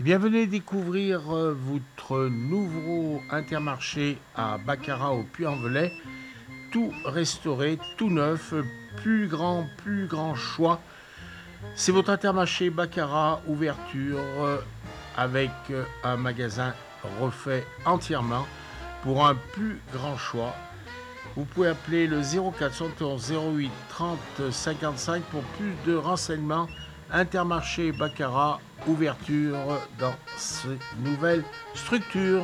Eh bien, venez découvrir votre nouveau Intermarché à Baccarat au Puy-en-Velay. Tout restauré, tout neuf, plus grand choix. C'est votre Intermarché Baccarat, ouverture avec un magasin refait entièrement pour un plus grand choix. Vous pouvez appeler le 0471 08 30 55 pour plus de renseignements. Intermarché Baccarat, ouverture dans ces nouvelles structures.